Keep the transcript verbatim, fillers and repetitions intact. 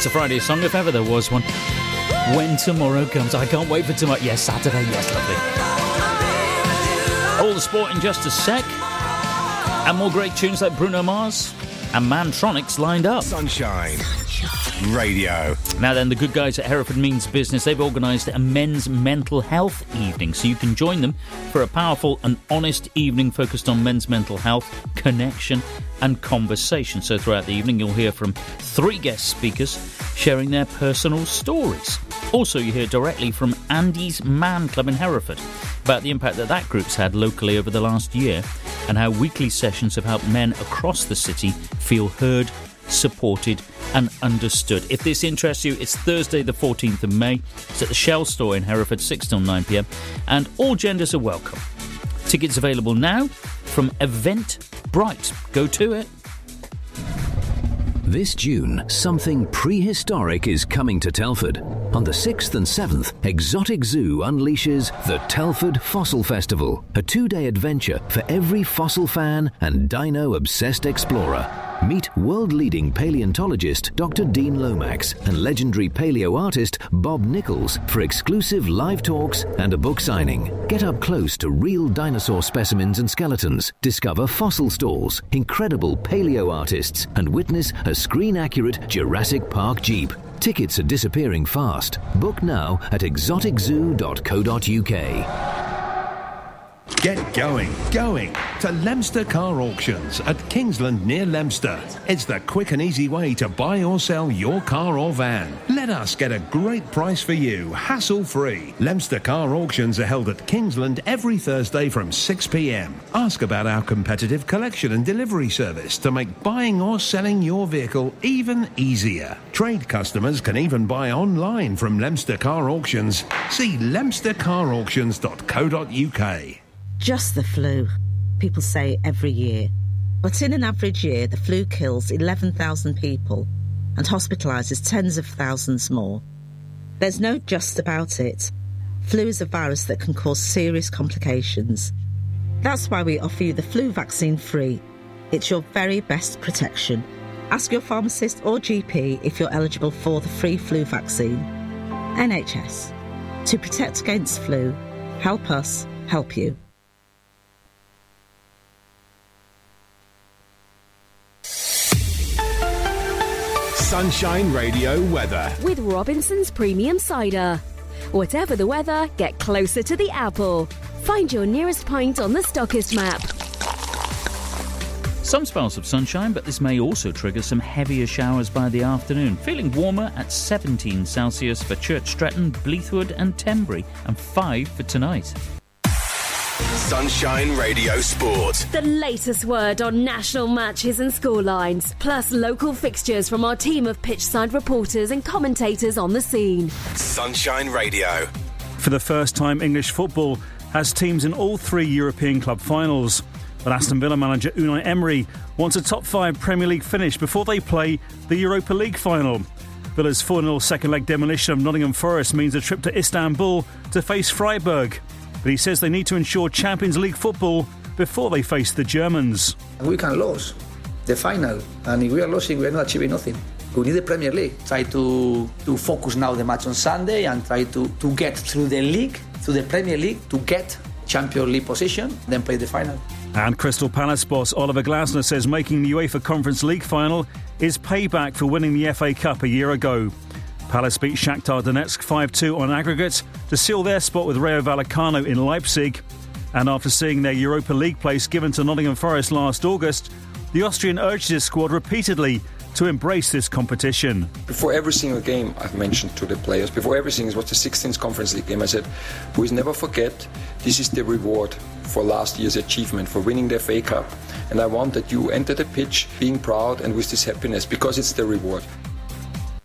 It's a Friday song, if ever there was one. When Tomorrow Comes. I can't wait for tomorrow. Yes, Saturday. Yes, lovely. All the sport in just a sec. And more great tunes like Bruno Mars and Mantronics lined up. Sunshine Radio. Now then, the good guys at Hereford Means Business, they've organised a men's mental health evening, so you can join them for a powerful and honest evening focused on men's mental health, connection and conversation. So throughout the evening you'll hear from three guest speakers sharing their personal stories. Also, you hear directly from Andy's Man Club in Hereford about the impact that that group's had locally over the last year and how weekly sessions have helped men across the city feel heard, supported and understood. If this interests you, it's Thursday the fourteenth of May. It's at the Shell store in Hereford, six till nine p m, and all genders are welcome. Tickets available now from Eventbrite. Go to it. This June, something prehistoric is coming to Telford. On the sixth and seventh, Exotic Zoo unleashes the Telford Fossil Festival, a two-day adventure for every fossil fan and dino-obsessed explorer. Meet world-leading paleontologist Doctor Dean Lomax and legendary paleo artist Bob Nichols for exclusive live talks and a book signing. Get up close to real dinosaur specimens and skeletons, discover fossil stalls, incredible paleo artists, and witness a screen-accurate Jurassic Park Jeep. Tickets are disappearing fast. Book now at exotic zoo dot co dot u k. Get going, going to Leominster Car Auctions at Kingsland near Leominster. It's the quick and easy way to buy or sell your car or van. Let us get a great price for you, hassle-free. Leominster Car Auctions are held at Kingsland every Thursday from six p m. Ask about our competitive collection and delivery service to make buying or selling your vehicle even easier. Trade customers can even buy online from Leominster Car Auctions. See leominster car auctions dot co dot u k. Just the flu, people say every year. But in an average year, the flu kills eleven thousand people and hospitalises tens of thousands more. There's no just about it. Flu is a virus that can cause serious complications. That's why we offer you the flu vaccine free. It's your very best protection. Ask your pharmacist or G P if you're eligible for the free flu vaccine. N H S. To protect against flu, help us help you. Sunshine Radio weather. With Robinson's Premium Cider. Whatever the weather, get closer to the apple. Find your nearest pint on the Stockist map. Some spells of sunshine, but this may also trigger some heavier showers by the afternoon. Feeling warmer at seventeen Celsius for Church Stretton, Bleethwood and Tenbury, and five for tonight. Sunshine Radio Sport. The latest word on national matches and scorelines, plus local fixtures from our team of pitchside reporters and commentators on the scene. Sunshine Radio. For the first time, English football has teams in all three European club finals. But Aston Villa manager Unai Emery wants a top five Premier League finish before they play the Europa League final. Villa's four nil second leg demolition of Nottingham Forest means a trip to Istanbul to face Freiburg. But he says they need to ensure Champions League football before they face the Germans. We can lose the final, and if we are losing, we are not achieving nothing. We need the Premier League. Try to, to focus now the match on Sunday and try to, to get through the league, through the Premier League, to get Champions League position, then play the final. And Crystal Palace boss Oliver Glasner says making the UEFA Conference League final is payback for winning the F A Cup a year ago. Palace beat Shakhtar Donetsk five two on aggregate to seal their spot with Rayo Vallecano in Leipzig. And after seeing their Europa League place given to Nottingham Forest last August, the Austrian urged his squad repeatedly to embrace this competition. Before every single game, I've mentioned to the players, before everything, it was the sixteenth Conference League game, I said, please never forget, this is the reward for last year's achievement, for winning the F A Cup. And I want that you enter the pitch being proud and with this happiness, because it's the reward.